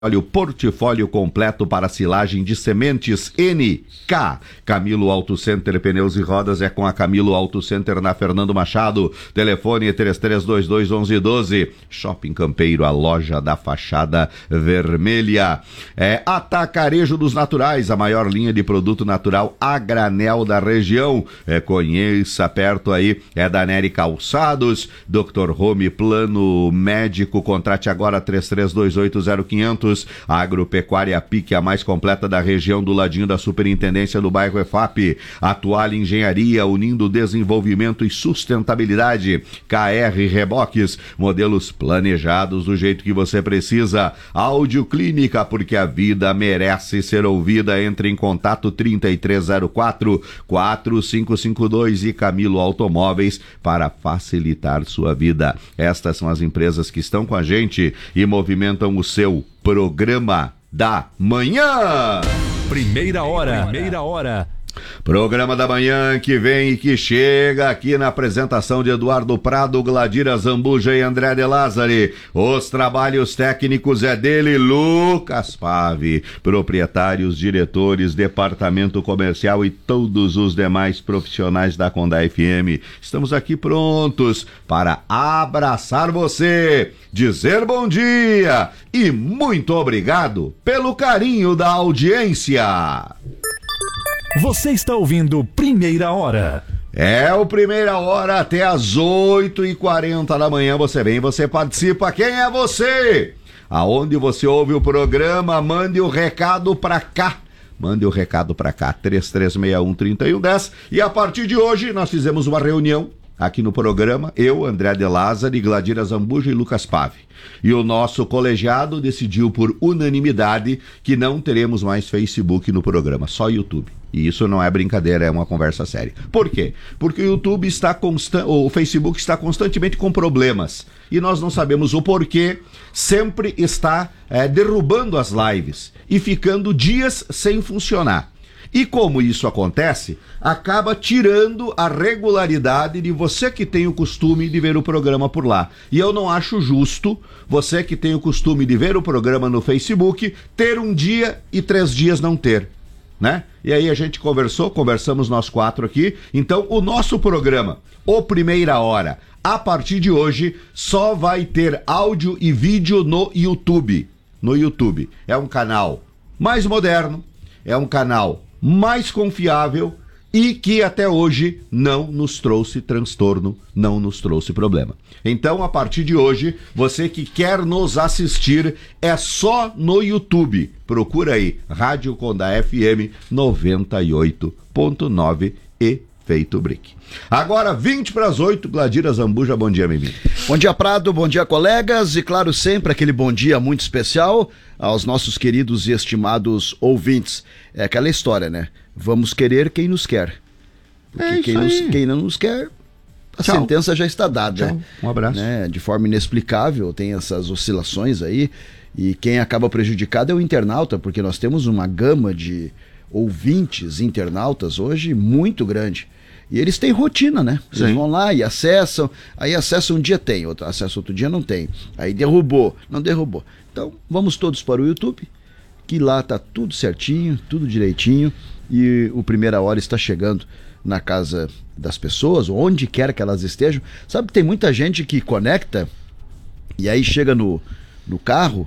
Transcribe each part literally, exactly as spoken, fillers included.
Olha o portfólio completo para silagem de sementes N K. Camilo Auto Center Pneus e Rodas é com a Camilo Auto Center na Fernando Machado. Telefone três três dois dois, um um um dois. Shopping Campeiro, a loja da fachada vermelha. É Atacarejo dos Naturais, a maior linha de produto natural a granel da região. É, conheça perto aí, é da Nery Calçados. doutor Home Plano Médico, contrate agora três três dois oito zero quinhentos. A Agropecuária Pique, a mais completa da região, do ladinho da Superintendência do bairro E F A P. Atual Engenharia, unindo desenvolvimento e sustentabilidade. K R Reboques, modelos planejados do jeito que você precisa. Áudio Clínica, porque a vida merece ser ouvida. Entre em contato trinta e três zero quatro, quatro cinco cinco dois e Camilo Automóveis para facilitar sua vida. Estas são as empresas que estão com a gente e movimentam o seu Programa da Manhã. Primeira hora. Primeira hora. Programa da Manhã que vem e que chega aqui na apresentação de Eduardo Prado, Gladira Zambuja e André de Lázari. Os trabalhos técnicos é dele, Lucas Pave. Proprietários, diretores, departamento comercial e todos os demais profissionais da Condá F M. Estamos aqui prontos para abraçar você, dizer bom dia e muito obrigado pelo carinho da audiência. Você está ouvindo Primeira Hora. É o Primeira Hora até as oito e quarenta da manhã. Você vem, você participa. Quem é você? Aonde você ouve o programa, mande o recado pra cá. Mande o recado pra cá, três três seis um, três um um zero. E a partir de hoje nós fizemos uma reunião aqui no programa, eu, André de Lázari, Gladira Zambuja e Lucas Pave. E o nosso colegiado decidiu por unanimidade que não teremos mais Facebook no programa, só YouTube. E isso não é brincadeira, é uma conversa séria. Por quê? Porque o YouTube está constan... o Facebook está constantemente com problemas. E nós não sabemos o porquê, sempre está é, derrubando as lives e ficando dias sem funcionar. E como isso acontece, acaba tirando a regularidade de você que tem o costume de ver o programa por lá. E eu não acho justo você que tem o costume de ver o programa no Facebook ter um dia e três dias não ter, né? E aí a gente conversou, conversamos nós quatro aqui. Então o nosso programa, o Primeira Hora, a partir de hoje só vai ter áudio e vídeo no YouTube. No YouTube. É um canal mais moderno, é um canal mais confiável e que até hoje não nos trouxe transtorno, não nos trouxe problema. Então, a partir de hoje, você que quer nos assistir, é só no YouTube. Procura aí, Rádio Condá F M noventa e oito ponto nove e Feito Brick. Agora, vinte para as oito, Gladira Zambuja, bom dia, menino. Bom dia, Prado, bom dia, colegas, e claro, sempre aquele bom dia muito especial aos nossos queridos e estimados ouvintes. É aquela história, né? Vamos querer quem nos quer. Porque é quem, nos, quem não nos quer, a Tchau. sentença já está dada. Tchau. Um abraço. Né? De forma inexplicável, tem essas oscilações aí, e quem acaba prejudicado é o internauta, porque nós temos uma gama de ouvintes internautas hoje muito grande. E eles têm rotina, né? Eles Sim. vão lá e acessam, aí acessa um dia tem, outro, acessa outro dia não tem. Aí derrubou, não derrubou. Então, vamos todos para o YouTube, que lá tá tudo certinho, tudo direitinho, e o Primeira Hora está chegando na casa das pessoas, onde quer que elas estejam. Sabe que tem muita gente que conecta, e aí chega no, no carro,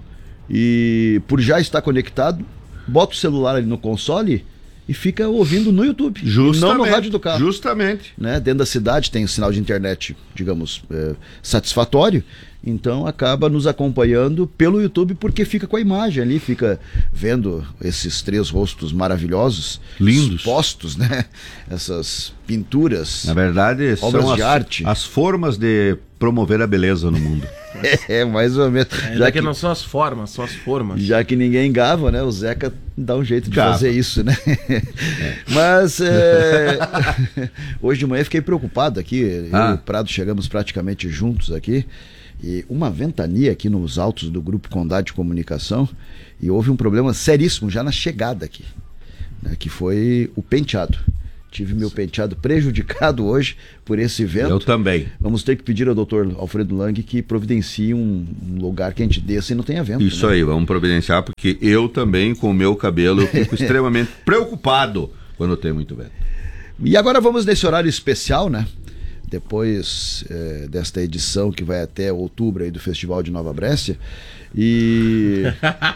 e por já estar conectado, bota o celular ali no console e fica ouvindo no YouTube, justamente, não no rádio do carro. Justamente. Né? Dentro da cidade tem um sinal de internet, digamos, é, satisfatório, então acaba nos acompanhando pelo YouTube porque fica com a imagem ali, fica vendo esses três rostos maravilhosos, lindos, postos, né? Essas pinturas, na verdade, obras são de as, arte, as formas de promover a beleza no mundo. É, mais ou menos. É, já que, que não são as formas, são as formas. Já que ninguém gava, né? O Zeca dá um jeito de Gava. fazer isso, né? É. Mas é... hoje de manhã fiquei preocupado aqui. Ah. Eu e o Prado chegamos praticamente juntos aqui. E uma ventania aqui nos altos do Grupo Condá de Comunicação. E houve um problema seríssimo já na chegada aqui, né? Que foi o penteado. Tive meu penteado prejudicado hoje por esse evento. Eu também. Vamos ter que pedir ao doutor Alfredo Lang que providencie um, um lugar que a gente desça e não tenha vento. Isso, né? Aí, vamos providenciar, porque eu também, com o meu cabelo, eu fico extremamente preocupado quando tem muito vento. E agora vamos nesse horário especial, né? Depois é, desta edição que vai até outubro aí do Festival de Nova Brécia. E...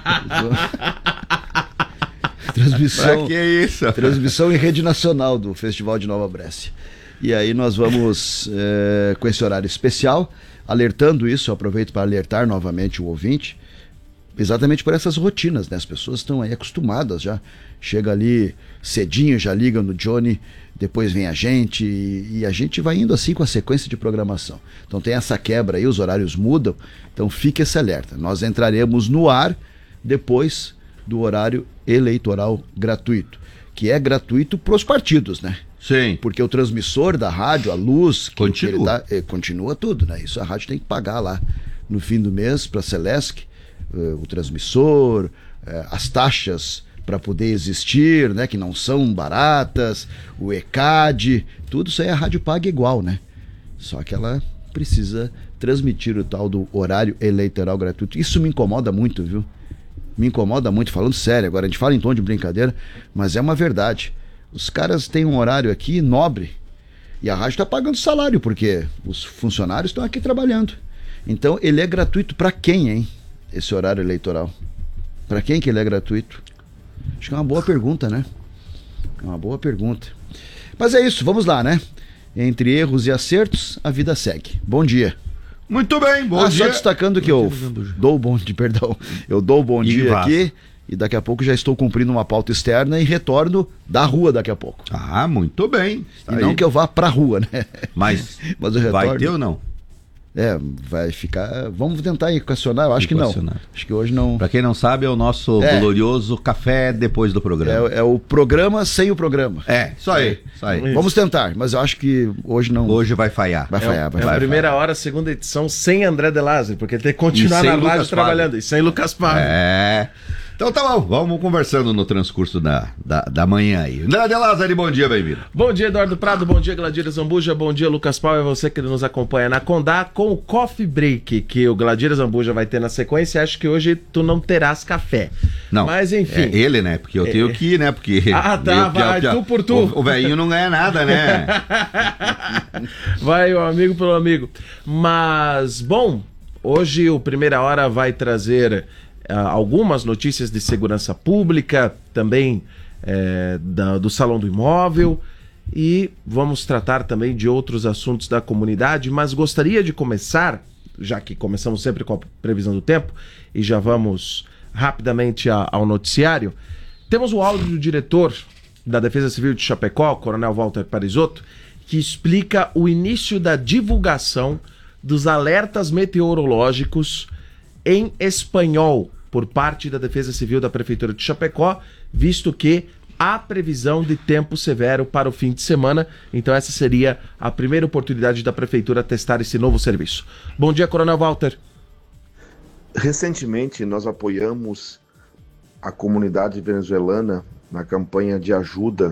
Transmissão, pra que isso? Transmissão em rede nacional do Festival de Nova Brécia. E aí nós vamos é, com esse horário especial, alertando isso, eu aproveito para alertar novamente o ouvinte, exatamente por essas rotinas, né? As pessoas estão aí acostumadas já, chega ali cedinho, já liga no Johnny, depois vem a gente, e, e a gente vai indo assim com a sequência de programação. Então tem essa quebra aí, os horários mudam, então fique esse alerta. Nós entraremos no ar depois do horário eleitoral gratuito, que é gratuito para os partidos, né? Sim. Porque o transmissor da rádio, a luz, que continua. Ele dá, é, continua tudo, né? Isso a rádio tem que pagar lá no fim do mês para a Celesc, uh, o transmissor, uh, as taxas para poder existir, né? Que não são baratas, o E C A D, tudo isso aí a rádio paga igual, né? Só que ela precisa transmitir o tal do horário eleitoral gratuito. Isso me incomoda muito, viu? Me incomoda muito, falando sério, agora a gente fala em tom de brincadeira, mas é uma verdade. Os caras têm um horário aqui nobre e a rádio está pagando salário, porque os funcionários estão aqui trabalhando. Então ele é gratuito para quem, hein? Esse horário eleitoral. Para quem que ele é gratuito? Acho que é uma boa pergunta, né? É uma boa pergunta. Mas é isso, vamos lá, né? Entre erros e acertos, a vida segue. Bom dia. Muito bem, bom ah, dia. Só destacando que eu dou o bom dia, perdão, eu dou o bom E dia vaza. aqui e daqui a pouco já estou cumprindo uma pauta externa e retorno da rua daqui a pouco. Ah, muito bem. E não que eu vá pra rua, né? Mas, Mas eu retorno. vai ter ou não? É, vai ficar... Vamos tentar equacionar, eu acho Equacionar. que não. Acho que hoje não... Pra quem não sabe, é o nosso É. glorioso café depois do programa. É, é o programa sem o programa. É, isso aí, isso aí. Vamos tentar, mas eu acho que hoje não... Hoje vai falhar. Vai falhar, vai É a falhar. primeira hora, segunda edição, sem André De Lázari, porque ele tem que continuar E sem na Lucas rádio trabalhando. E sem Lucas Pava. É. Então tá bom, vamos conversando no transcurso da, da, da manhã aí. André De Lázari, bom dia, bem-vindo. Bom dia, Eduardo Prado, bom dia, Gladira Zambuja, bom dia, Lucas Pau, é você que nos acompanha na Condá com o Coffee Break, que o Gladira Zambuja vai ter na sequência. Acho que hoje tu não terás café. Não, mas enfim. é ele, né? Porque eu É. tenho que ir, né? Porque Ah, tá, eu- vai, eu- tu por tu. O, o velhinho não ganha nada, né? Vai o amigo pelo amigo. Mas, bom, hoje o Primeira Hora vai trazer ah, algumas notícias de segurança pública, também eh, da- do Salão do Imóvel, e vamos tratar também de outros assuntos da comunidade, mas gostaria de começar, já que começamos sempre com a previsão do tempo, e já vamos rapidamente a- ao noticiário. Temos o áudio do diretor da Defesa Civil de Chapecó, Coronel Walter Parisotto, que explica o início da divulgação dos alertas meteorológicos em espanhol por parte da Defesa Civil da Prefeitura de Chapecó, visto que há previsão de tempo severo para o fim de semana. Então essa seria a primeira oportunidade da Prefeitura testar esse novo serviço. Bom dia, Coronel Walter. Recentemente, nós apoiamos a comunidade venezuelana na campanha de ajuda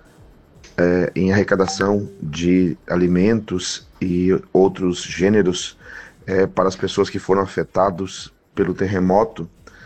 eh, em arrecadação de alimentos e outros gêneros eh, para as pessoas que foram afetadas pelo terremoto.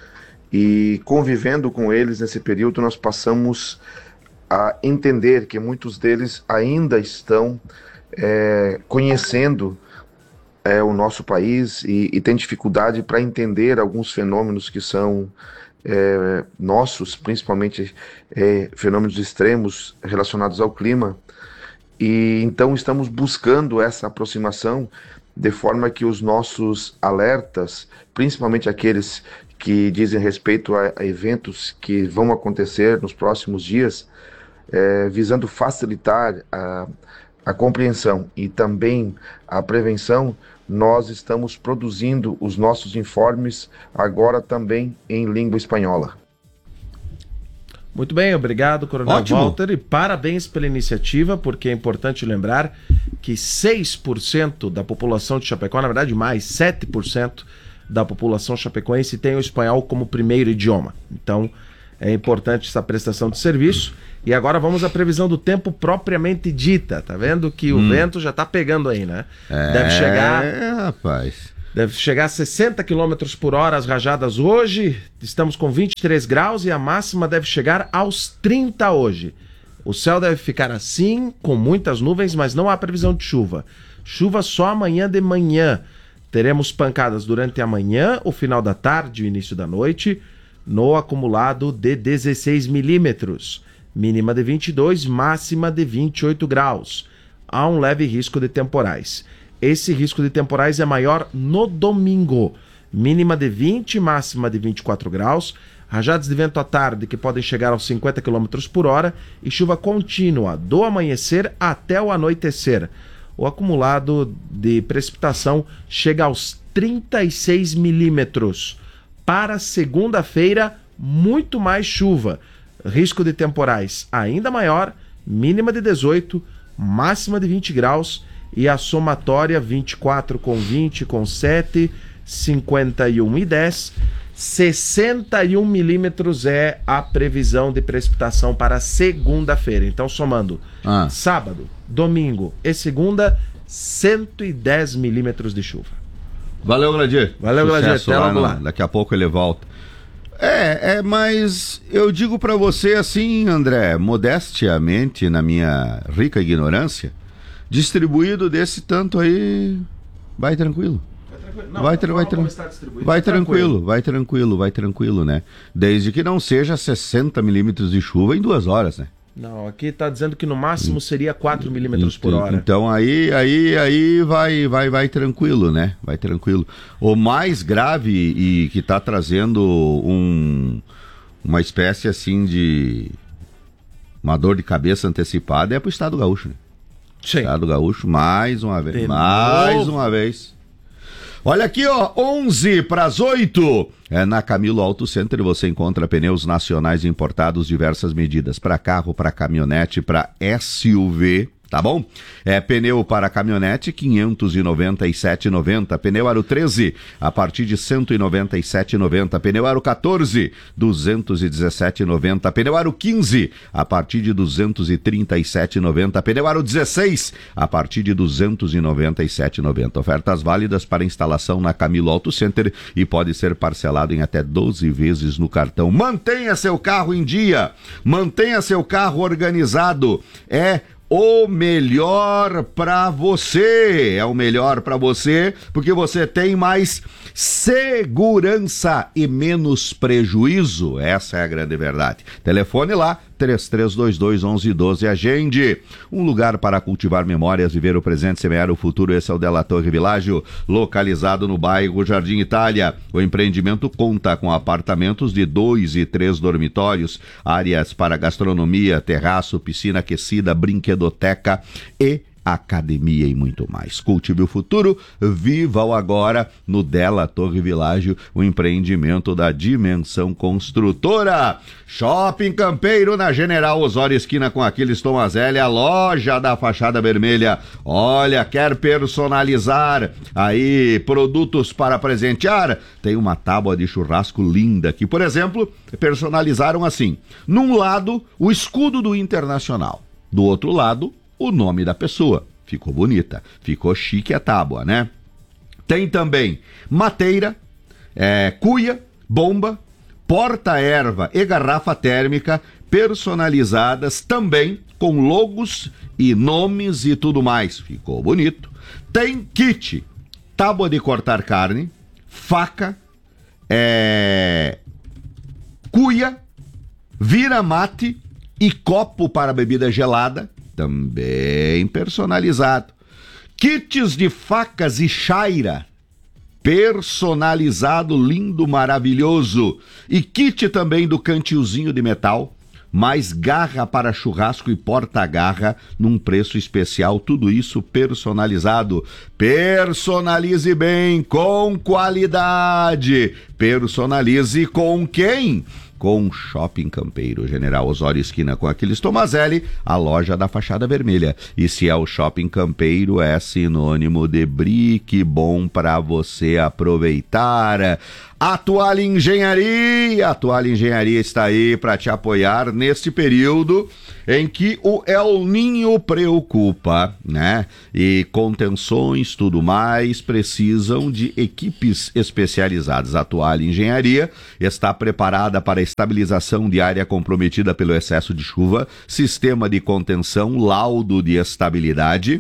E convivendo com eles nesse período, nós passamos a entender que muitos deles ainda estão eh, conhecendo É, o nosso país e, e tem dificuldade para entender alguns fenômenos que são é, nossos, principalmente é, fenômenos extremos relacionados ao clima. E então estamos buscando essa aproximação de forma que os nossos alertas, principalmente aqueles que dizem respeito a, a eventos que vão acontecer nos próximos dias, é, visando facilitar a, a compreensão e também a prevenção, nós estamos produzindo os nossos informes agora também em língua espanhola. Muito bem, obrigado, Coronel Ótimo. Walter, e parabéns pela iniciativa, porque é importante lembrar que seis por cento da população de Chapecó, na verdade mais, sete por cento da população chapecoense tem o espanhol como primeiro idioma. Então, é importante essa prestação de serviço. E agora vamos à previsão do tempo propriamente dita. Tá vendo que o hum. vento já tá pegando aí, né? É, Deve chegar... É, rapaz... Deve chegar a sessenta quilômetros por hora as rajadas hoje. Estamos com vinte e três graus e a máxima deve chegar aos trinta hoje. O céu deve ficar assim, com muitas nuvens, mas não há previsão de chuva. Chuva só amanhã de manhã. Teremos pancadas durante a manhã, o final da tarde e o início da noite, no acumulado de dezesseis milímetros. Mínima de vinte e dois, máxima de vinte e oito graus. Há um leve risco de temporais. Esse risco de temporais é maior no domingo. Mínima de vinte, máxima de vinte e quatro graus. Rajadas de vento à tarde que podem chegar aos cinquenta quilômetros por hora e chuva contínua do amanhecer até o anoitecer. O acumulado de precipitação chega aos trinta e seis milímetros. Para segunda-feira, muito mais chuva. Risco de temporais ainda maior, mínima de dezoito, máxima de vinte graus. E a somatória vinte e quatro com vinte com sete, cinquenta e um e dez, sessenta e um milímetros é a previsão de precipitação para segunda-feira. Então, somando ah. sábado, domingo e segunda, cento e dez milímetros de chuva. Valeu, Gladir. Valeu, Gladir. Até logo lá. Daqui a pouco ele volta. É, é, mas eu digo pra você assim, André, modestiamente, na minha rica ignorância, distribuído desse tanto aí, vai tranquilo. Vai tranquilo, não, vai, tra vai, tra vai tranquilo, vai tranquilo, vai tranquilo, né? Desde que não seja sessenta milímetros de chuva em duas horas, né? Não, aqui tá dizendo que no máximo seria quatro milímetros por hora. Então aí, aí, aí vai, vai, vai tranquilo, né? Vai tranquilo. O mais grave e que tá trazendo um, uma espécie assim de uma dor de cabeça antecipada é pro Estado Gaúcho, né? Sim. Estado Gaúcho, mais uma vez. De mais novo. uma vez. Olha aqui, ó, onze para as oito. É na Camilo Auto Center você encontra pneus nacionais importados, diversas medidas, para carro, para caminhonete, para S U V. Tá bom? É pneu para caminhonete quinhentos e noventa e sete reais e noventa centavos, pneu aro treze a partir de cento e noventa e sete reais e noventa centavos, pneu aro quatorze duzentos e dezessete reais e noventa centavos, pneu aro quinze a partir de duzentos e trinta e sete reais e noventa centavos, pneu aro dezesseis a partir de duzentos e noventa e sete reais e noventa centavos. Ofertas válidas para instalação na Camilo Auto Center e pode ser parcelado em até doze vezes no cartão. Mantenha seu carro em dia, mantenha seu carro organizado. É o melhor para você, é o melhor para você, porque você tem mais segurança e menos prejuízo, essa é a grande verdade. Telefone lá, três três dois dois, onze doze, agende. Um lugar para cultivar memórias, viver o presente, semear o futuro, esse é o Della Torre Világio, localizado no bairro Jardim Itália. O empreendimento conta com apartamentos de dois e três dormitórios, áreas para gastronomia, terraço, piscina aquecida, brinquedoteca e academia e muito mais. Cultive o futuro, viva o agora no Della Torre Világio, o empreendimento da Dimensão Construtora. Shopping Campeiro na General Osório, esquina com Aquiles Tomazelli, a loja da fachada vermelha. Olha, quer personalizar aí produtos para presentear? Tem uma tábua de churrasco linda que, por exemplo, personalizaram assim: num lado, o escudo do Internacional, do outro lado, o nome da pessoa. Ficou bonita, ficou chique a tábua, né? Tem também mateira, é, cuia, bomba, porta-erva e garrafa térmica personalizadas também com logos e nomes e tudo mais. Ficou bonito. Tem kit, tábua de cortar carne, faca, é, cuia, vira-mate e copo para bebida gelada, também personalizado. Kits de facas e chaira, personalizado, lindo, maravilhoso. E kit também do cantilzinho de metal, mais garra para churrasco e porta-garra num preço especial, tudo isso personalizado. Personalize bem, com qualidade. Personalize com quem? Com Shopping Campeiro, General Osório esquina com Aquiles Tomazelli, a loja da fachada vermelha. E se é o Shopping Campeiro, é sinônimo de brique bom para você aproveitar. Atual Engenharia, a Atual Engenharia está aí para te apoiar neste período em que o El Ninho preocupa, né? E contenções, tudo mais, precisam de equipes especializadas. A Atual Engenharia está preparada para a estabilização de área comprometida pelo excesso de chuva, sistema de contenção, laudo de estabilidade,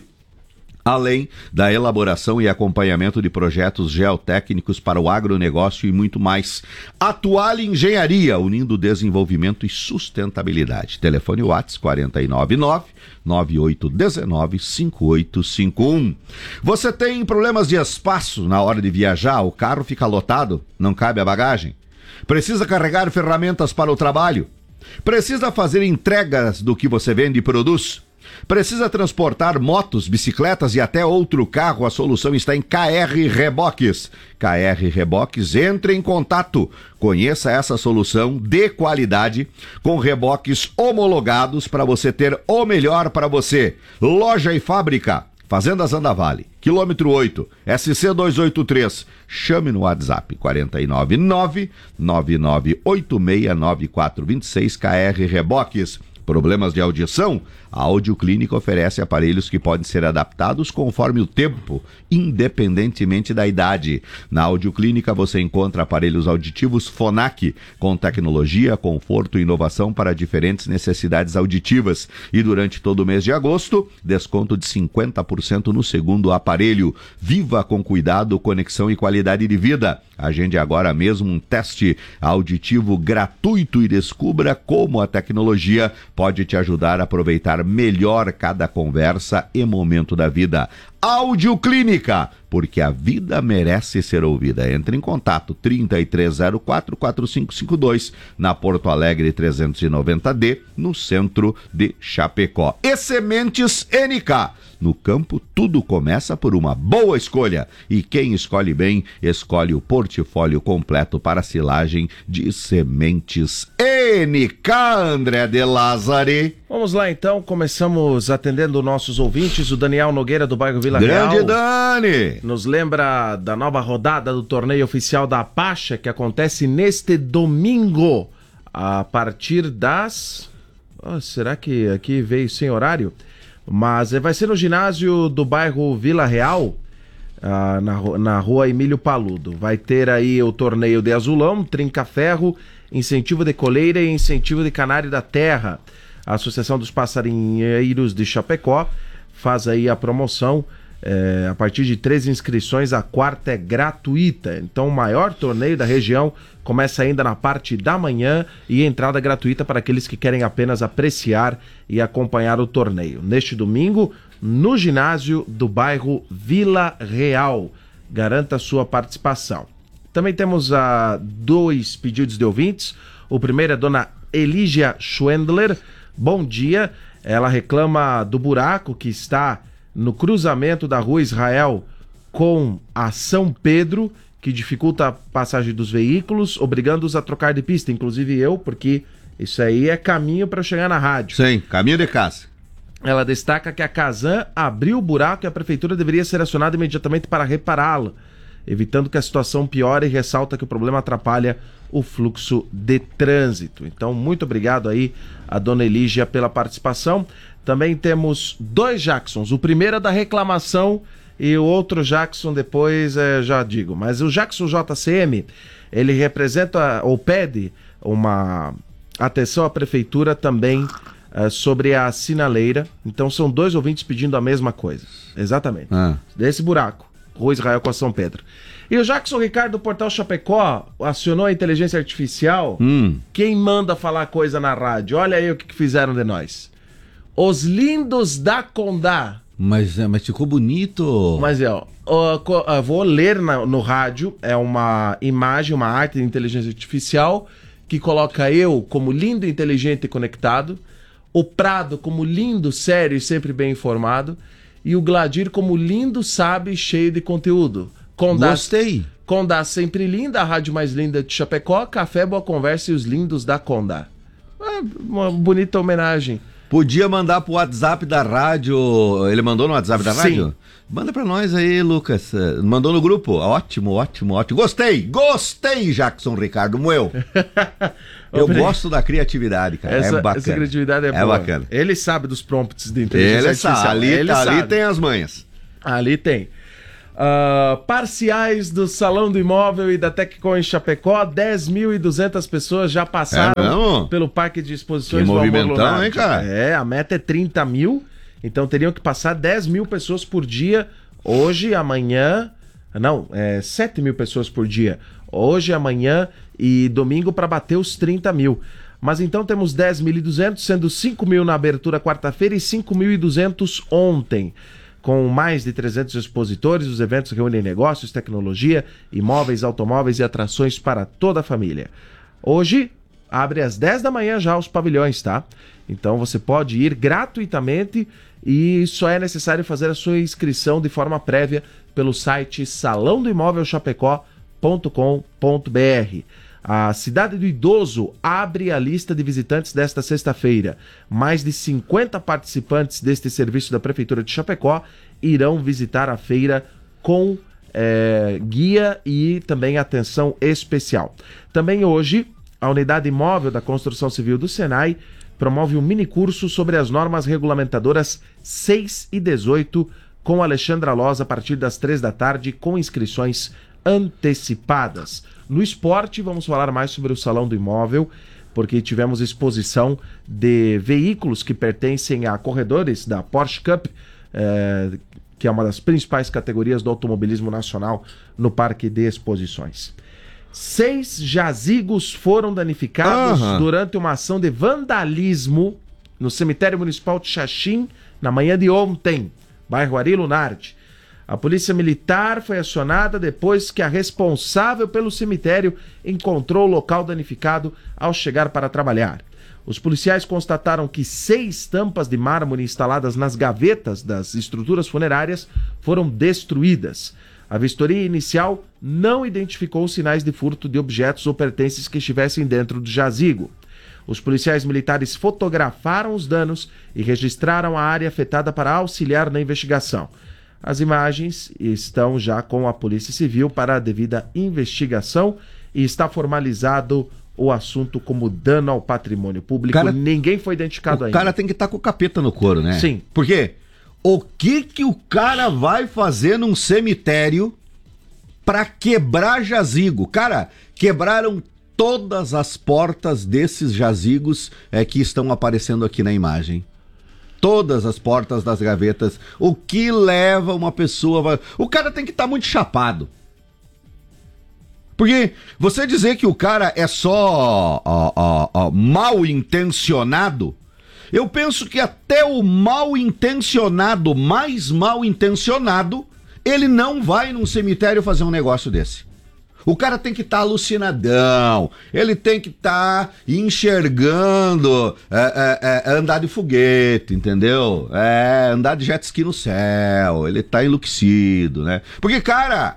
além da elaboração e acompanhamento de projetos geotécnicos para o agronegócio e muito mais. Atual Engenharia, unindo desenvolvimento e sustentabilidade. Telefone WhatsApp quatro nove nove, nove oito um nove, cinco oito cinco um. Você tem problemas de espaço na hora de viajar? O carro fica lotado? Não cabe a bagagem? Precisa carregar ferramentas para o trabalho? Precisa fazer entregas do que você vende e produz? Precisa transportar motos, bicicletas e até outro carro? A solução está em K R Reboques. K R Reboques, entre em contato. Conheça essa solução de qualidade com reboques homologados para você ter o melhor para você. Loja e fábrica, Fazendas Andavale, quilômetro oito, S C duzentos e oitenta e três. Chame no WhatsApp quatro nove nove, nove nove oito seis, nove quatro dois seis. K R Reboques. Problemas de audição? A Audioclínica oferece aparelhos que podem ser adaptados conforme o tempo, independentemente da idade. Na Audioclínica você encontra aparelhos auditivos Phonak, com tecnologia, conforto e inovação para diferentes necessidades auditivas. E durante todo o mês de agosto, desconto de cinquenta por cento no segundo aparelho. Viva com cuidado, conexão e qualidade de vida. Agende agora mesmo um teste auditivo gratuito e descubra como a tecnologia pode te ajudar a aproveitar melhor cada conversa e momento da vida. Audioclínica, porque a vida merece ser ouvida. Entre em contato trinta e três zero quatro, quatro cinco cinco dois, na Porto Alegre trezentos e noventa D, no centro de Chapecó. E Sementes N K. No campo, tudo começa por uma boa escolha. E quem escolhe bem, escolhe o portfólio completo para silagem de sementes N K, André de Lázari. Vamos lá então, começamos atendendo nossos ouvintes. O Daniel Nogueira do bairro Vila Grande Real Dani! nos lembra da nova rodada do torneio oficial da Apache, que acontece neste domingo, a partir das... Oh, será que aqui veio sem horário? Mas vai ser no ginásio do bairro Vila Real, ah, na, na rua Emílio Paludo. Vai ter aí o torneio de azulão, trinca-ferro, incentivo de coleira e incentivo de canário da terra. A Associação dos Passarinheiros de Chapecó faz aí a promoção. É, a partir de três inscrições, a quarta é gratuita. Então o maior torneio da região começa ainda na parte da manhã e entrada gratuita para aqueles que querem apenas apreciar e acompanhar o torneio. Neste domingo, no ginásio do bairro Vila Real. Garanta sua participação. Também temos ah, dois pedidos de ouvintes. O primeiro é a dona Elígia Schwendler. Bom dia. Ela reclama do buraco que está no cruzamento da rua Israel com a São Pedro, que dificulta a passagem dos veículos, obrigando-os a trocar de pista, inclusive eu, porque isso aí é caminho para chegar na rádio. Sim, caminho de casa. Ela destaca que a Casan abriu o buraco e a prefeitura deveria ser acionada imediatamente para repará-lo, evitando que a situação piore, e ressalta que o problema atrapalha o fluxo de trânsito. Então, muito obrigado aí a dona Elígia pela participação. Também temos dois Jacksons. O primeiro é da reclamação e o outro Jackson depois é, já digo. Mas o Jackson J C M, ele representa ou pede uma atenção à prefeitura também é, sobre a sinaleira. Então são dois ouvintes pedindo a mesma coisa. Exatamente. Ah. Desse buraco. Rua Israel com a São Pedro. E o Jackson Ricardo do Portal Chapecó acionou a inteligência artificial. Hum. Quem manda falar coisa na rádio? Olha aí o que, que fizeram de nós. Os lindos da Condá. Mas, mas ficou bonito. Mas é, ó, ó, vou ler na, no rádio, é uma imagem, uma arte de inteligência artificial que coloca eu como lindo, inteligente e conectado, o Prado como lindo, sério e sempre bem informado, e o Gladir como lindo, sábio e cheio de conteúdo. Condá, Gostei. Condá sempre linda, a rádio mais linda de Chapecó, Café Boa Conversa e os lindos da Condá. É uma bonita homenagem. Podia mandar pro WhatsApp da rádio. Ele mandou no WhatsApp da Sim. rádio? Manda pra nós aí, Lucas. Mandou no grupo? Ótimo, ótimo, ótimo. Gostei, gostei, Jackson Ricardo Moel. Eu gosto da criatividade, cara. Essa, é bacana. essa criatividade é, é boa. bacana. Ele sabe dos prompts de inteligência Ele artificial. sabe, ali, Ele tá, ali sabe. tem as manhas. Ali tem. Uh, parciais do Salão do Imóvel e da Teccom em Chapecó, dez mil e duzentas pessoas já passaram É mesmo? pelo Parque de Exposições Que do Amor movimentão, Lunardi. hein, cara? É, a meta é trinta mil, então teriam que passar dez mil pessoas por dia, hoje, amanhã, não, é sete mil pessoas por dia, hoje, amanhã e domingo para bater os trinta mil. Mas então temos dez mil e duzentos, sendo cinco mil na abertura quarta-feira e cinco mil e duzentos ontem. Com mais de trezentos expositores, os eventos reúnem negócios, tecnologia, imóveis, automóveis e atrações para toda a família. Hoje, abre às dez da manhã já os pavilhões, tá? Então você pode ir gratuitamente e só é necessário fazer a sua inscrição de forma prévia pelo site salão do imóvel chapecó ponto com ponto br. A Cidade do Idoso abre a lista de visitantes desta sexta-feira. Mais de cinquenta participantes deste serviço da Prefeitura de Chapecó irão visitar a feira com é, guia e também atenção especial. Também hoje, a Unidade Móvel da Construção Civil do Senai promove um minicurso sobre as normas regulamentadoras seis e dezoito com Alexandra Loz a partir das três da tarde com inscrições antecipadas. No esporte, vamos falar mais sobre o Salão do Imóvel, porque tivemos exposição de veículos que pertencem a corredores da Porsche Cup, eh, que é uma das principais categorias do automobilismo nacional no Parque de Exposições. Seis jazigos foram danificados Aham. durante uma ação de vandalismo no cemitério municipal de Xaxim, na manhã de ontem, bairro Ari Lunardi. A polícia militar foi acionada depois que a responsável pelo cemitério encontrou o local danificado ao chegar para trabalhar. Os policiais constataram que seis tampas de mármore instaladas nas gavetas das estruturas funerárias foram destruídas. A vistoria inicial não identificou sinais de furto de objetos ou pertences que estivessem dentro do jazigo. Os policiais militares fotografaram os danos e registraram a área afetada para auxiliar na investigação. As imagens estão já com a Polícia Civil para a devida investigação e está formalizado o assunto como dano ao patrimônio público. Cara, Ninguém foi identificado O ainda. cara tem que estar com o capeta no couro, né? Sim. Por quê? O que que o cara vai fazer num cemitério pra quebrar jazigo? Cara, quebraram todas as portas desses jazigos é, que estão aparecendo aqui na imagem. Todas as portas das gavetas. O que leva uma pessoa... O cara tem que estar muito chapado. Porque você dizer que o cara é só ó, ó, ó, mal intencionado, eu penso que até o mal intencionado, mais mal intencionado, ele não vai num cemitério fazer um negócio desse. O cara tem que estar tá alucinadão, ele tem que estar tá enxergando é, é, é, andar de foguete, entendeu? É, andar de jet ski no céu, ele tá enlouquecido, né? Porque, cara,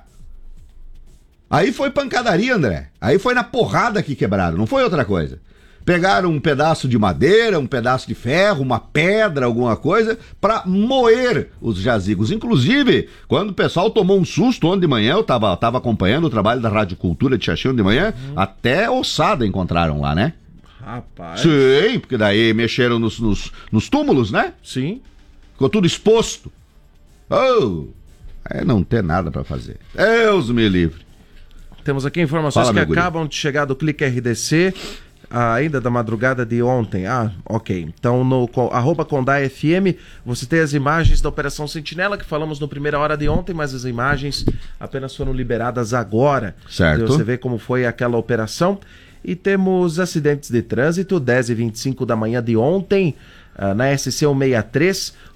aí foi pancadaria, André. Aí foi na porrada que quebraram, não foi outra coisa. Pegaram um pedaço de madeira, um pedaço de ferro, uma pedra, alguma coisa, para moer os jazigos. Inclusive, quando o pessoal tomou um susto ontem de manhã, eu tava, tava acompanhando o trabalho da Rádio Cultura de Xaxim de manhã, hum. até ossada encontraram lá, né? Rapaz. Sim, porque daí mexeram nos, nos, nos túmulos, né? Sim. Ficou tudo exposto. Oh, é não ter nada para fazer. Deus me livre. Temos aqui informações Fala, que meu guri. acabam de chegar do Clique R D C. Ah, ainda da madrugada de ontem. Ah, ok. Então, no co- arroba Condá F M, você tem as imagens da Operação Sentinela, que falamos no primeira hora de ontem, mas as imagens apenas foram liberadas agora. Certo. Então, você vê como foi aquela operação. E temos acidentes de trânsito, dez e vinte e cinco da manhã de ontem, ah, na S C cento e sessenta e três,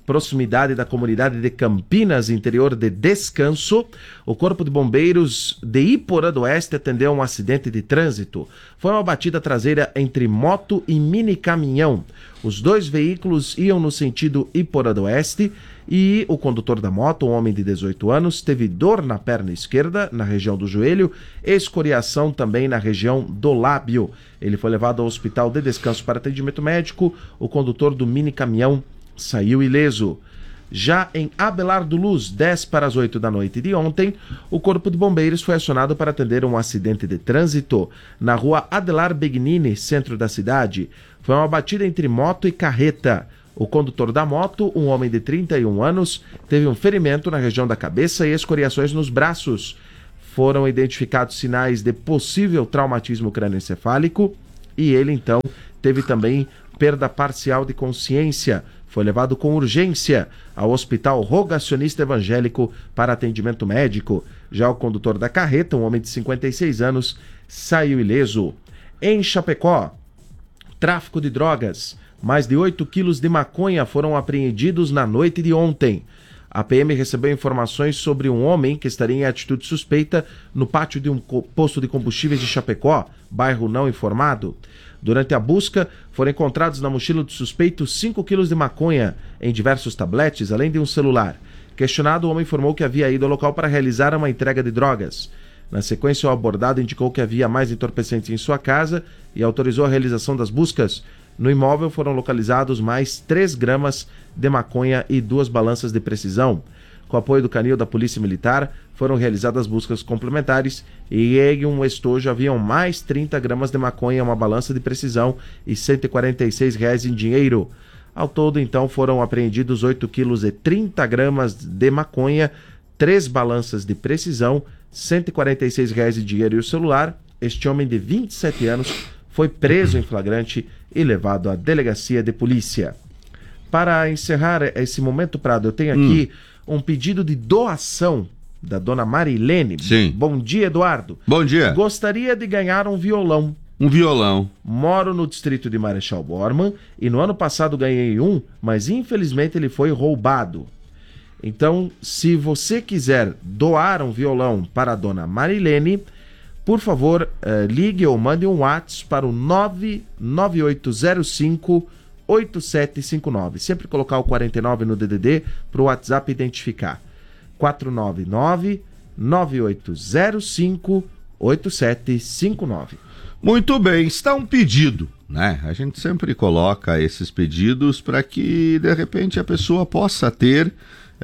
proximidade da comunidade de Campinas, interior de Descanso, o Corpo de Bombeiros de Iporã do Oeste atendeu um acidente de trânsito. Foi uma batida traseira entre moto e mini caminhão. Os dois veículos iam no sentido Iporã do Oeste e o condutor da moto, um homem de dezoito anos, teve dor na perna esquerda, na região do joelho, escoriação também na região do lábio. Ele foi levado ao hospital de Descanso para atendimento médico. O condutor do mini caminhão saiu ileso. Já em Abelardo Luz, dez para as oito da noite de ontem, o Corpo de Bombeiros foi acionado para atender um acidente de trânsito na rua Adelar Begnini, centro da cidade. Foi uma batida entre moto e carreta. O condutor da moto, um homem de trinta e um anos, teve um ferimento na região da cabeça e escoriações nos braços. Foram identificados sinais de possível traumatismo crânioencefálico e ele, então, teve também perda parcial de consciência. Foi levado com urgência ao Hospital Rogacionista Evangélico para atendimento médico. Já o condutor da carreta, um homem de cinquenta e seis anos, saiu ileso. Em Chapecó, tráfico de drogas. Mais de oito quilos de maconha foram apreendidos na noite de ontem. A P M recebeu informações sobre um homem que estaria em atitude suspeita no pátio de um posto de combustíveis de Chapecó, bairro não informado. Durante a busca, foram encontrados na mochila do suspeito cinco quilos de maconha em diversos tabletes, além de um celular. Questionado, o homem informou que havia ido ao local para realizar uma entrega de drogas. Na sequência, o abordado indicou que havia mais entorpecentes em sua casa e autorizou a realização das buscas. No imóvel foram localizados mais três gramas de maconha e duas balanças de precisão. Com o apoio do canil da Polícia Militar, foram realizadas buscas complementares e em um estojo haviam mais trinta gramas de maconha, uma balança de precisão e cento e quarenta e seis reais em dinheiro. Ao todo, então, foram apreendidos oito quilos e trinta gramas de maconha, três balanças de precisão, cento e quarenta e seis reais em dinheiro e o celular. Este homem de vinte e sete anos foi preso em flagrante e levado à delegacia de polícia. Para encerrar esse momento, Prado, eu tenho aqui hum. um pedido de doação da dona Marilene. Sim. Bom dia, Eduardo. Bom dia. Gostaria de ganhar um violão. Um violão. Moro no distrito de Marechal Bormann e no ano passado ganhei um, mas infelizmente ele foi roubado. Então, se você quiser doar um violão para a dona Marilene, por favor, eh, ligue ou mande um WhatsApp para o nove nove oito zero cinco oito sete cinco nove. Sempre colocar o quarenta e nove no D D D para o WhatsApp identificar. quatro nove nove nove oito zero cinco oito sete cinco nove. Muito bem, está um pedido, né? A gente sempre coloca esses pedidos para que, de repente, a pessoa possa ter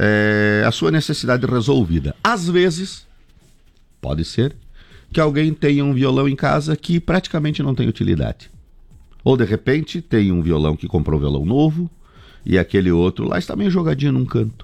é, a sua necessidade resolvida. Às vezes, pode ser que alguém tenha um violão em casa que praticamente não tem utilidade. Ou, de repente, tem um violão que comprou um violão novo e aquele outro lá está meio jogadinho num canto.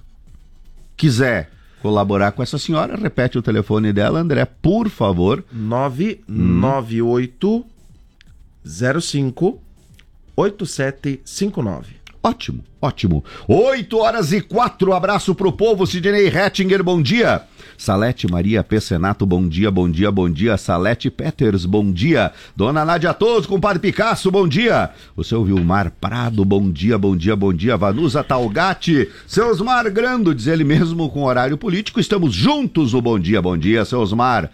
Quiser colaborar com essa senhora, repete o telefone dela, André, por favor. nove nove oito zero cinco oito sete cinco nove. Ótimo, ótimo. oito horas e quatro, abraço pro povo. Sidney Hettinger, bom dia. Salete Maria Pecenato, bom dia, bom dia, bom dia. Salete Peters, bom dia. Dona Nádia Todos, compadre Picasso, bom dia. O seu Vilmar Prado, bom dia, bom dia, bom dia. Vanusa Talgatti, seu Osmar Grando, diz ele mesmo com horário político, estamos juntos, o bom dia, bom dia, seu Osmar.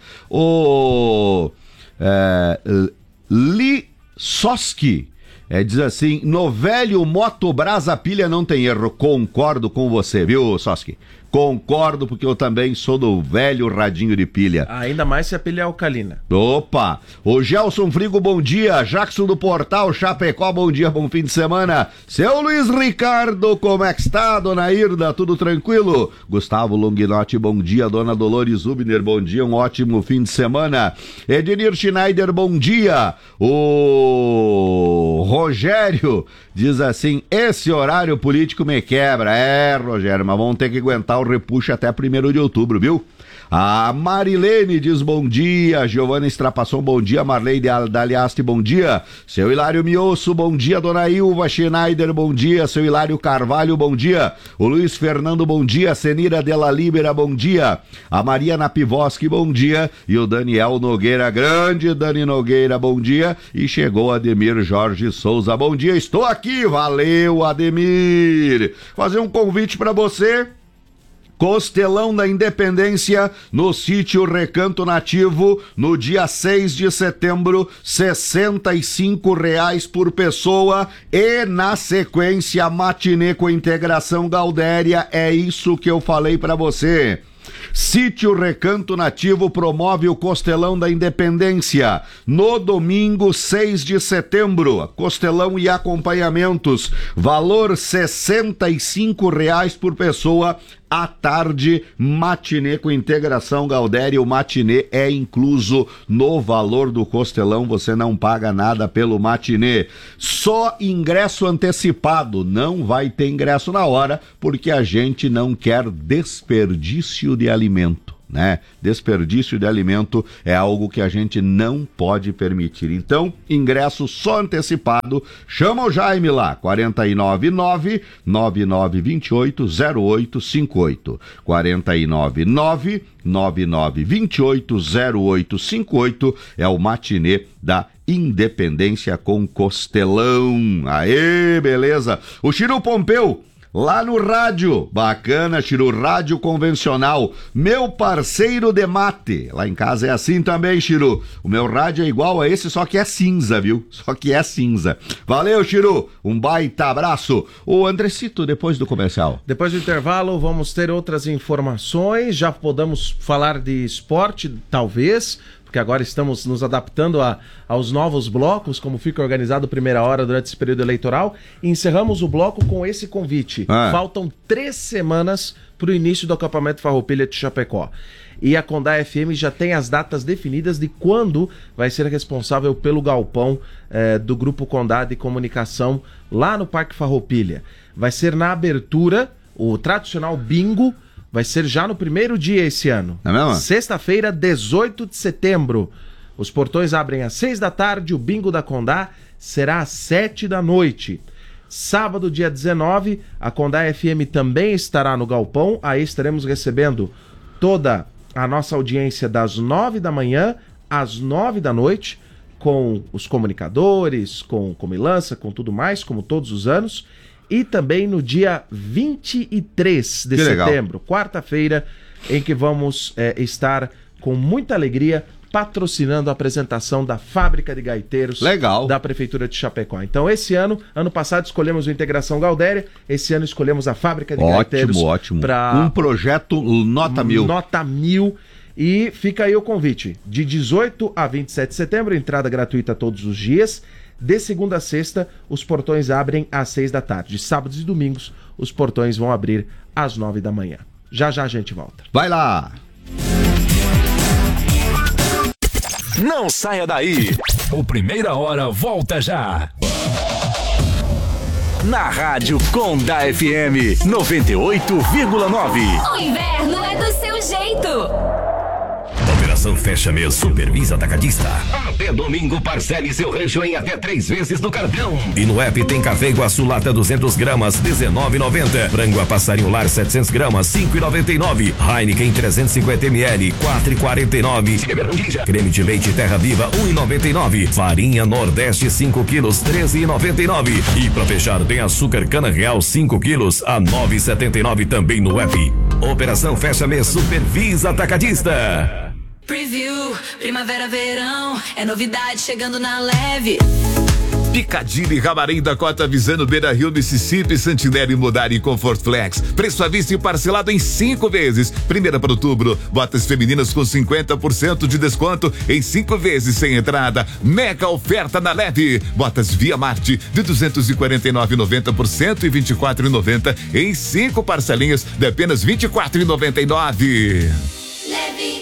O é, Li Soski, É, diz assim, no velho Moto Brasa Pilha não tem erro. Concordo com você, viu, Soski? Concordo, porque eu também sou do velho radinho de pilha. Ainda mais se a pilha é alcalina. Opa! O Gelson Frigo, bom dia. Jackson do Portal Chapecó, bom dia, bom fim de semana. Seu Luiz Ricardo, como é que está, dona Irda? Tudo tranquilo? Gustavo Longinotti, bom dia. Dona Dolores Ubner, bom dia, um ótimo fim de semana. Ednir Schneider, bom dia. O Rogério diz assim, esse horário político me quebra. É, Rogério, mas vamos ter que aguentar o repuxo até primeiro de outubro, viu? A Marilene diz bom dia, Giovana Estrapasson, bom dia, Marley Daliaste, bom dia, seu Hilário Miosso, bom dia, Dona Ilva Schneider, bom dia, seu Hilário Carvalho, bom dia, o Luiz Fernando, bom dia, Senira Della Libera, bom dia, a Maria Napivoski, bom dia, e o Daniel Nogueira, grande Dani Nogueira, bom dia, e chegou Ademir Jorge Souza, bom dia, estou aqui, valeu Ademir, fazer um convite para você. Costelão da Independência, no sítio Recanto Nativo, no dia seis de setembro, sessenta e cinco reais por pessoa e na sequência matinê com integração Gaudéria, é isso que eu falei pra você. Sítio Recanto Nativo promove o Costelão da Independência no domingo seis de setembro, costelão e acompanhamentos, valor sessenta e cinco reais por pessoa. À tarde, matinê com integração Gaudéria, o matinê é incluso no valor do costelão, você não paga nada pelo matinê. Só ingresso antecipado, não vai ter ingresso na hora, porque a gente não quer desperdício de alimento, né? Desperdício de alimento é algo que a gente não pode permitir. Então, ingresso só antecipado, chama o Jaime lá, quatro nove nove, nove nove dois oito, zero oito cinco oito, quatro nove nove, nove nove dois oito, zero oito cinco oito, é o matinê da Independência com Costelão. Aê, beleza. O Chiru Pompeu, lá no rádio, bacana, Chiru, rádio convencional, meu parceiro de mate, lá em casa é assim também, Chiru, o meu rádio é igual a esse, só que é cinza, viu, só que é cinza. Valeu, Chiru, um baita abraço. O Andrecito, depois do comercial. Depois do intervalo, vamos ter outras informações, já podemos falar de esporte, talvez, porque agora estamos nos adaptando a, aos novos blocos, como fica organizado Primeira Hora durante esse período eleitoral. E encerramos o bloco com esse convite. Ah. Faltam três semanas para o início do acampamento Farroupilha de Chapecó. E a Condá F M já tem as datas definidas de quando vai ser responsável pelo galpão eh, do Grupo Condá de Comunicação lá no Parque Farroupilha. Vai ser na abertura, o tradicional bingo, vai ser já no primeiro dia esse ano. É mesmo? Sexta-feira, dezoito de setembro. Os portões abrem às seis da tarde, o bingo da Condá será às sete da noite. Sábado, dia dezenove, a Condá F M também estará no galpão. Aí estaremos recebendo toda a nossa audiência das nove da manhã às nove da noite, com os comunicadores, com comilança, com tudo mais, como todos os anos. E também no dia vinte e três de setembro, quarta-feira, em que vamos é, estar com muita alegria patrocinando a apresentação da Fábrica de Gaiteiros Legal. Da Prefeitura de Chapecó. Então, esse ano, ano passado escolhemos o Integração Gaudéria, esse ano escolhemos a Fábrica de ótimo, Gaiteiros. Ótimo, ótimo. Pra... Um projeto nota mil. Nota mil. E fica aí o convite, de dezoito a vinte e sete de setembro, entrada gratuita todos os dias. De segunda a sexta, os portões abrem às seis da tarde. De sábados e domingos, os portões vão abrir às nove da manhã. Já já a gente volta. Vai lá! Não saia daí! O Primeira Hora volta já! Na Rádio Condá F M noventa e oito vírgula nove. O inverno é do seu jeito! Operação Fecha Mês Supervisa Atacadista. Até domingo, parcele seu rancho em até três vezes no cartão. E no app tem café Iguaçu lata duzentas gramas, dezenove reais e noventa centavos. Frango a passarinho lar setecentas gramas, cinco reais e noventa e nove centavos. Heineken trezentos e cinquenta mililitros, quatro reais e quarenta e nove centavos. Creme de leite Terra Viva, um real e noventa e nove centavos. Farinha Nordeste cinco quilos, treze reais e noventa e nove centavos. E pra fechar tem açúcar Cana Real cinco quilos, a nove reais e setenta e nove centavos também no app. Operação Fecha Mês Supervisa Atacadista. Preview, primavera, verão, é novidade chegando na leve. Picadilly, Ramarim, Dakota, Visano, Beira Rio, Mississippi, Santinelli, Modari e Comfort Flex. Preço à vista e parcelado em cinco vezes. Primeira para outubro, botas femininas com cinquenta por cento de desconto em cinco vezes sem entrada. Mega oferta na Leve. Botas Via Marte de duzentos e quarenta e nove reais e noventa centavos por cento e vinte e quatro reais e noventa centavos em cinco parcelinhas de apenas vinte e quatro reais e noventa e nove centavos. Leve.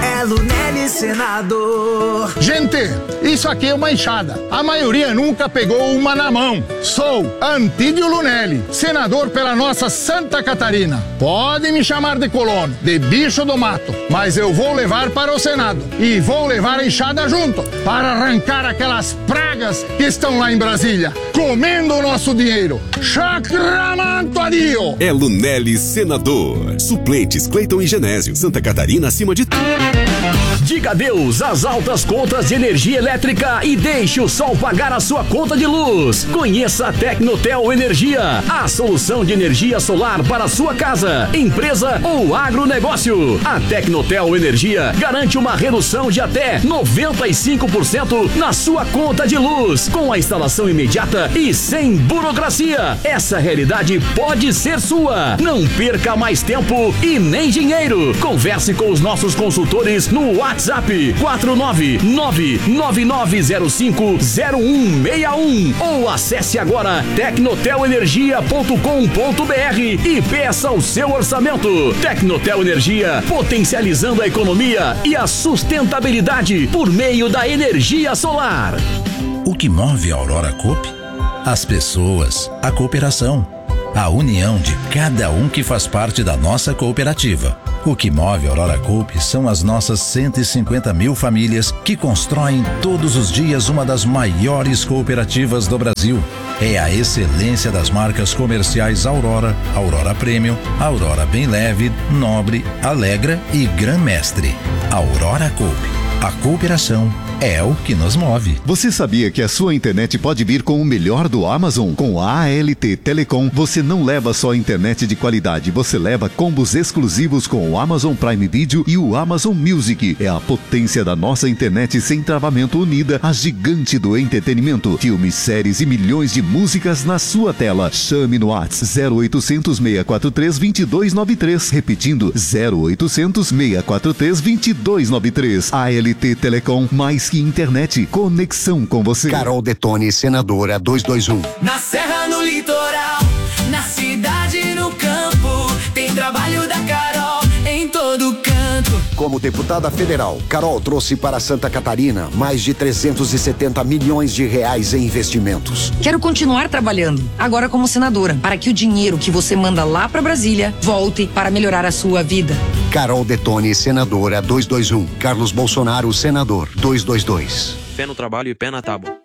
É Lunelli Senador. Gente, isso aqui é uma enxada. A maioria nunca pegou uma na mão. Sou Antídio Lunelli, senador pela nossa Santa Catarina. Pode me chamar de colono, de bicho do mato, mas eu vou levar para o Senado. E vou levar a enxada junto, para arrancar aquelas pragas que estão lá em Brasília, comendo o nosso dinheiro. Chacramanto adio! É Lunelli Senador. Suplentes Cleiton e Genésio. Santa Catarina acima de tudo. Diga adeus às altas contas de energia elétrica e deixe o sol pagar a sua conta de luz. Conheça a Tecnotel Energia, a solução de energia solar para a sua casa, empresa ou agronegócio. A Tecnotel Energia garante uma redução de até noventa e cinco por cento na sua conta de luz, com a instalação imediata e sem burocracia. Essa realidade pode ser sua. Não perca mais tempo e nem dinheiro. Converse com os nossos consultores no WhatsApp quatro nove nove nove nove zero cinco zero um seis um ou acesse agora tecnotel energia ponto com ponto br e peça o seu orçamento. Tecnotel Energia, potencializando a economia e a sustentabilidade por meio da energia solar. O que move a Aurora Coop? As pessoas, a cooperação, a união de cada um que faz parte da nossa cooperativa. O que move a Aurora Coop são as nossas cento e cinquenta mil famílias que constroem todos os dias uma das maiores cooperativas do Brasil. É a excelência das marcas comerciais Aurora, Aurora Premium, Aurora Bem Leve, Nobre, Alegra e Gran Mestre. Aurora Coop. A cooperação é o que nos move. Você sabia que a sua internet pode vir com o melhor do Amazon? Com a A L T Telecom, você não leva só internet de qualidade, você leva combos exclusivos com o Amazon Prime Video e o Amazon Music. É a potência da nossa internet sem travamento unida, a gigante do entretenimento. Filmes, séries e milhões de músicas na sua tela. Chame no WhatsApp zero oitocentos, seis quatro três, dois dois nove três. Repetindo, zero oitocentos, seis quatro três, dois dois nove três. A L T Telecom, mais que internet, conexão com você. Carol Detone, senadora dois dois um. Na serra, no litoral, na cidade, no campo, tem trabalho da Carol em todo canto. Como deputada federal, Carol trouxe para Santa Catarina mais de trezentos e setenta milhões de reais em investimentos. Quero continuar trabalhando, agora como senadora, para que o dinheiro que você manda lá para Brasília volte para melhorar a sua vida. Carol Detone, senadora dois dois um. Carlos Bolsonaro, senador dois dois dois. Fé no trabalho e pé na tábua.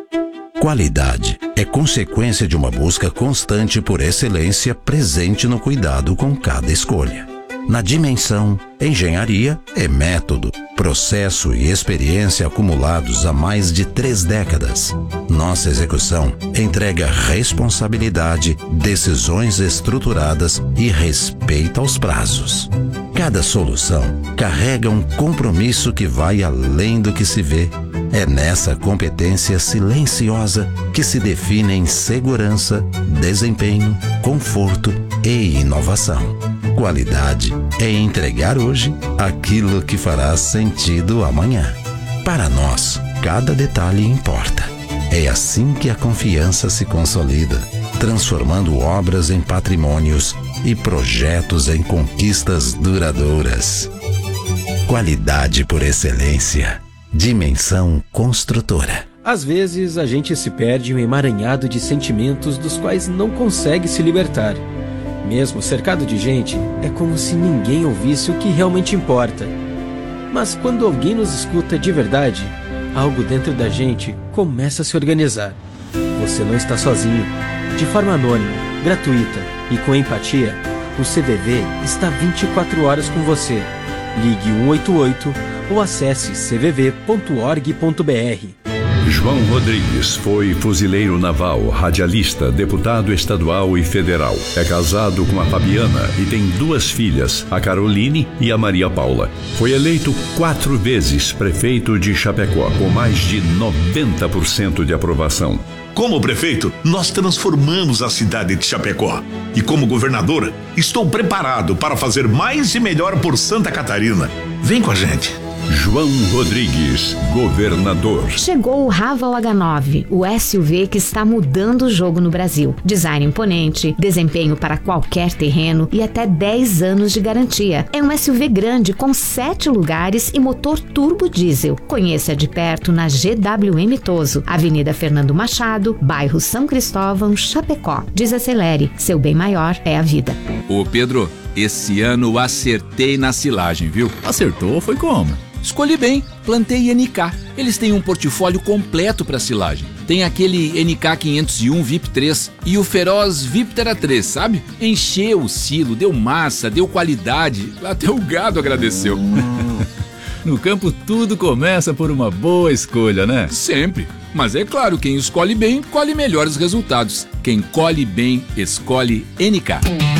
Qualidade é consequência de uma busca constante por excelência presente no cuidado com cada escolha. Na dimensão, engenharia é método, processo e experiência acumulados há mais de três décadas. Nossa execução entrega responsabilidade, decisões estruturadas e respeito aos prazos. Cada solução carrega um compromisso que vai além do que se vê. É nessa competência silenciosa que se definem segurança, desempenho, conforto e inovação. Qualidade é entregar hoje aquilo que fará sentido amanhã. Para nós, cada detalhe importa. É assim que a confiança se consolida, transformando obras em patrimônios e projetos em conquistas duradouras. Qualidade por excelência. Dimensão construtora. Às vezes a gente se perde em um emaranhado de sentimentos dos quais não consegue se libertar. Mesmo cercado de gente, é como se ninguém ouvisse o que realmente importa. Mas quando alguém nos escuta de verdade, algo dentro da gente começa a se organizar. Você não está sozinho. De forma anônima, gratuita e com empatia, o C V V está vinte e quatro horas com você. Ligue um oito oito ou acesse c v v ponto org ponto b r. João Rodrigues foi fuzileiro naval, radialista, deputado estadual e federal. É casado com a Fabiana e tem duas filhas, a Caroline e a Maria Paula. Foi eleito quatro vezes prefeito de Chapecó, com mais de noventa por cento de aprovação. Como prefeito, nós transformamos a cidade de Chapecó. E como governador, estou preparado para fazer mais e melhor por Santa Catarina. Vem com a gente. João Rodrigues, governador. Chegou o Raval H nove, o S U V que está mudando o jogo no Brasil. Design imponente, desempenho para qualquer terreno e até dez anos de garantia. É um S U V grande com sete lugares e motor turbo diesel. Conheça de perto na G W M Toso, Avenida Fernando Machado, bairro São Cristóvão, Chapecó. Desacelere, seu bem maior é a vida. Ô Pedro, esse ano acertei na silagem, viu? Acertou? Foi como? Escolhi bem, plantei N K. Eles têm um portfólio completo para silagem. Tem aquele N K quinhentos e um V I P três e o Feroz Viptera três, sabe? Encheu o silo, deu massa, deu qualidade, até o gado agradeceu. No campo tudo começa por uma boa escolha, né? Sempre. Mas é claro, quem escolhe bem, colhe melhores resultados. Quem colhe bem, escolhe N K.